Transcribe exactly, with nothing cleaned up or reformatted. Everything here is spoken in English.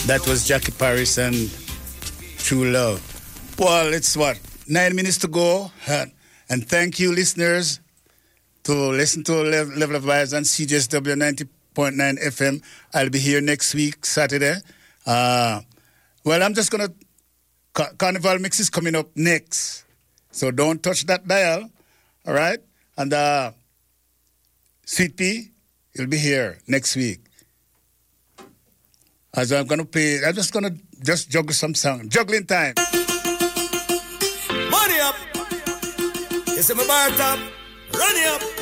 That was Jackie Paris and True Love. Well, it's what? Nine minutes to go. And thank you, listeners, to listen to Level of Vibes on C J S W ninety point nine F M. I'll be here next week, Saturday. Uh, well, I'm just going to... Car- Carnival Mix is coming up next. So don't touch that dial. All right? And uh, Sweet Pea, you'll be here next week. As I'm going to play... I'm just going to just juggle some song. Juggling time. Money up. You see my bar top. Run it up.